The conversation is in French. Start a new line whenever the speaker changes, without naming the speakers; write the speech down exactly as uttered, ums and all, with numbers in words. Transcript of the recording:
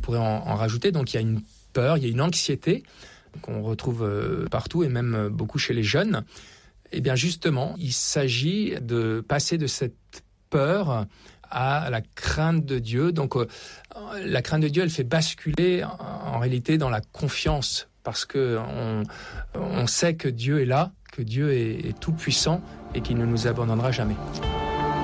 pourrait en, en rajouter. Donc il y a une peur, il y a une anxiété qu'on retrouve partout et même beaucoup chez les jeunes. Eh bien justement, il s'agit de passer de cette peur à la crainte de Dieu. Donc euh, la crainte de Dieu, elle fait basculer en, en réalité dans la confiance, parce que on, on sait que Dieu est là, que Dieu est, est tout puissant et qu'il ne nous abandonnera jamais.